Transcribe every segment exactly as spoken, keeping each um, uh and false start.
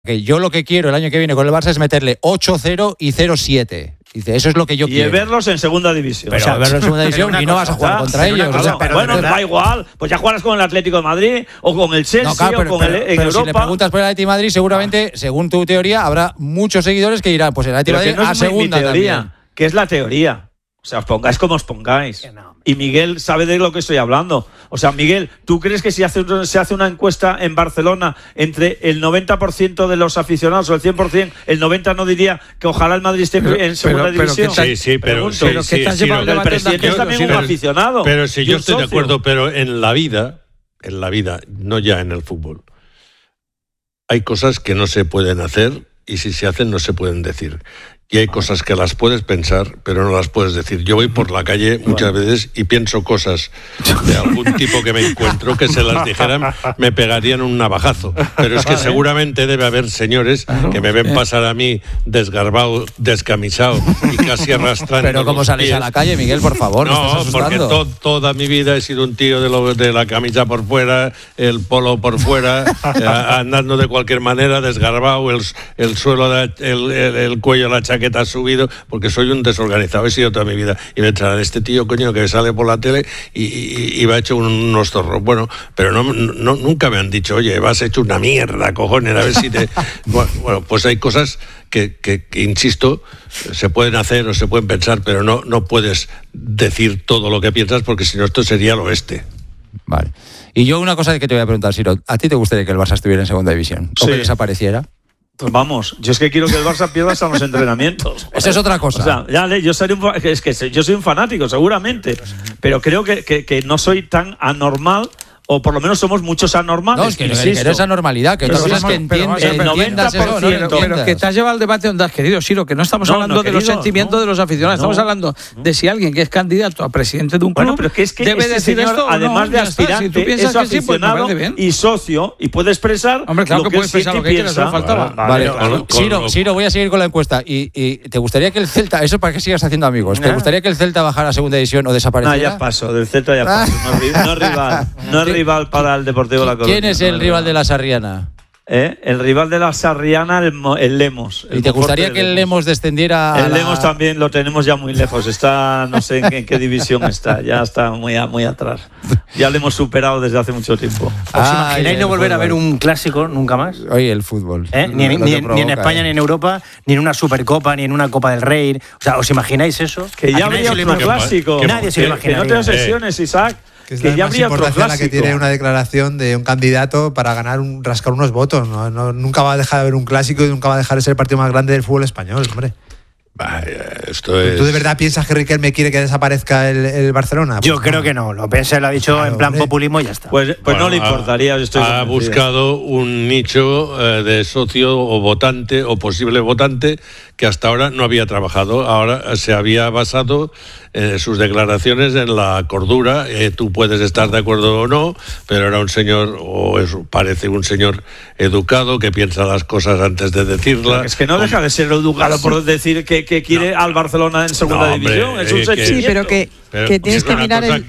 que yo lo que quiero el año que viene con el Barça es meterle ocho cero y cero siete. Dice, eso es lo que yo y quiero. Y verlos en segunda división. Pero o sea, verlos en segunda división y no vas a jugar contra ellos. Cosa, o sea, pero bueno, da igual. Pues ya jugarás con el Atlético de Madrid o con el Chelsea no, claro, pero, o con pero, el en pero Europa. Si le preguntas por el Atlético de Madrid, seguramente, ah. según tu teoría, habrá muchos seguidores que dirán, pues el Atlético de Madrid no a segunda mi teoría, también. Que es la teoría. O sea, os pongáis como os pongáis. No. Y Miguel sabe de lo que estoy hablando. O sea, Miguel, ¿tú crees que si hace, se hace una encuesta en Barcelona entre el noventa por ciento de los aficionados o el cien por ciento, el noventa por ciento no diría que ojalá el Madrid esté pero, en segunda pero, pero división? Sí, sí, pero, sí, pero sí, que sí, sí, el presidente es también pero, un aficionado. Pero si yo estoy socio. de acuerdo, pero en la vida, en la vida, no ya en el fútbol, hay cosas que no se pueden hacer y si se hacen no se pueden decir. Y hay cosas que las puedes pensar, pero no las puedes decir. Yo voy por la calle muchas veces y pienso cosas de algún tipo que me encuentro que se las dijeran, me pegarían un navajazo. Pero es que seguramente debe haber señores que me ven pasar a mí desgarbado, descamisado y casi arrastrando. Pero ¿cómo sales pies. a la calle, Miguel, por favor? No, porque to, toda mi vida he sido un tío de, lo, de la camisa por fuera, el polo por fuera, eh, andando de cualquier manera, desgarbado, el, el suelo, de, el, el, el cuello, la chaqueta que te has subido, porque soy un desorganizado, he sido toda mi vida. Y me entrarán este tío, coño, que sale por la tele y, y, y va hecho unos zorros. Bueno, pero no, no, nunca me han dicho, oye, vas hecho una mierda, cojones, a ver si te... Bueno, pues hay cosas que, que, que, insisto, se pueden hacer o se pueden pensar, pero no, no puedes decir todo lo que piensas, porque si no esto sería el oeste. Vale. Y yo una cosa que te voy a preguntar, Siro, ¿a ti te gustaría que el Barça estuviera en segunda división? ¿O sí. que desapareciera? Pues vamos, yo es que quiero que el Barça pierda hasta los entrenamientos. Esa es otra cosa. O sea, ya, yo, soy un, es que yo soy un fanático, seguramente, pero creo que, que, que no soy tan anormal, o por lo menos somos muchos anormales. No, es que, que, que no es anormalidad, que otra cosa es que entiendas, el entiendas eso, no, pero, pero que te has llevado al debate donde has querido, Siro, que no estamos no, hablando no, querido, de los sentimientos no, de los aficionados, no, estamos hablando no. de si alguien que es candidato a presidente de un club bueno, pero que es que debe este decir señor, esto, además no, de aspirante, si es aficionado sí, pues y socio, y puede expresar Hombre, claro lo que, que puede expresar lo que quieras, no faltaba. Vale, vale, claro. Siro, Siro, voy a seguir con la encuesta. Y, y ¿te gustaría que el Celta, eso para que sigas haciendo amigos, ¿te gustaría que el Celta bajara a segunda división o desapareciera? No, ya paso, del Celta ya paso. No es rival, no es rival para el Deportivo La Coruña. ¿Quién es el rival de la Sarriana? ¿Eh? El rival de la Sarriana, el, el Lemos. El ¿Y te gustaría que el Lemos descendiera? El a Lemos la... también lo tenemos ya muy lejos. Está, no sé en qué, en qué división está. Ya está muy, a, muy atrás. Ya lo hemos superado desde hace mucho tiempo. ¿Os imagináis no volver fútbol. a ver un clásico nunca más? Oye, el fútbol. ¿Eh? Ni, ni, ni, ni en España, eh. ni en Europa, ni en una Supercopa, ni en una Copa del Rey. O sea, ¿os imagináis eso? Que ya habría otro clásico. Que nadie se lo imagina. Que no te obsesiones, Isaac. Que es la que ya más importancia la que tiene una declaración de un candidato para ganar un, rascar unos votos. ¿no? No, nunca va a dejar de haber un clásico y nunca va a dejar de ser el partido más grande del fútbol español, hombre. Vaya, esto es... ¿Tú de verdad piensas que Riquelme quiere que desaparezca el, el Barcelona? Yo pues creo no. que no. Lo piensa, lo ha dicho claro, en plan hombre. populismo y ya está. Pues, pues bueno, no le importaría. Yo estoy ha buscado un nicho eh, de socio o votante o posible votante que hasta ahora no había trabajado. Ahora se había basado eh, sus declaraciones en la cordura. Eh, tú puedes estar de acuerdo o no, pero era un señor, o es, parece un señor educado que piensa las cosas antes de decirlas. Es que no deja de ser educado por decir que, que quiere no. al Barcelona en segunda no, hombre, división. Es un eh, que, sí, pero que, pero que tienes que mirar el...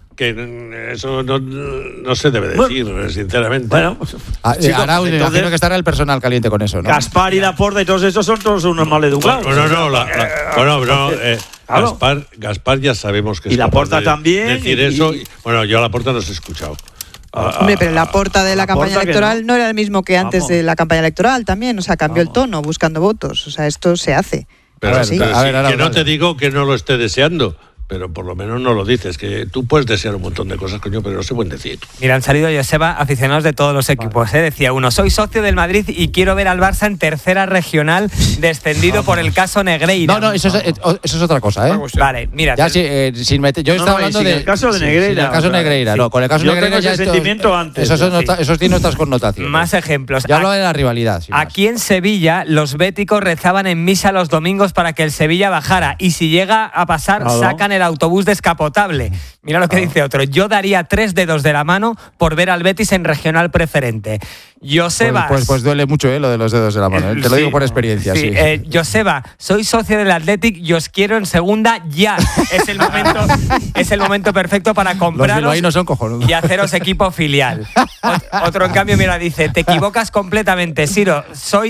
que eso no, no se debe decir, bueno, sinceramente. Bueno, pues, ah, sí, ahora me imagino que estará el personal caliente con eso, ¿no? Gaspar y Laporta y todos estos son todos unos maleducados. No, no, no, la, la, bueno, no eh, claro. Gaspar, Gaspar ya sabemos que y es Laporta de, también decir y, eso. Y, bueno, yo a Laporta no os he escuchado. Hombre, pero la porta de la, la campaña electoral no. no era el mismo que antes Vamos. de la campaña electoral también, o sea, cambió Vamos. el tono buscando votos, o sea, esto se hace. Pero, Ahora sí. sí. pero a ver, sí, ahora, que no ahora. te digo que no lo esté deseando, pero por lo menos no lo dices, que tú puedes desear un montón de cosas, coño, pero no se pueden decir. Mira, han salido, Joseba, aficionados de todos los equipos. ¿eh? Decía uno, soy socio del Madrid y quiero ver al Barça en tercera regional descendido no, por el caso Negreira. No, no, eso es, eso es otra cosa, ¿eh? Vale, mira. Ya, sí, eh, sin meter, yo no, estaba no, hablando de del caso de Negreira. Sí, el caso o sea, Negreira, sí. no, con el caso yo Negreira tengo ya ese esto, sentimiento antes. Esos, nota, esos tienen otras connotaciones. Más ejemplos. Ya hablo de la rivalidad. Aquí más. en Sevilla, los béticos rezaban en misa los domingos para que el Sevilla bajara y si llega a pasar, claro. sacan el el autobús descapotable. Mira lo que dice otro. Yo daría tres dedos de la mano por ver al Betis en regional preferente. Joseba. Pues, pues, pues duele mucho, ¿eh? Lo de los dedos de la mano. ¿eh? Te lo Sí, digo por experiencia. Sí, Sí. eh, Joseba, soy socio del Athletic y os quiero en segunda ya. Es el momento, es el momento perfecto para Los compraros bilbaínos son cojonudos. y haceros equipo filial. Ot- otro, en cambio, mira, dice, te equivocas completamente, Siro. Soy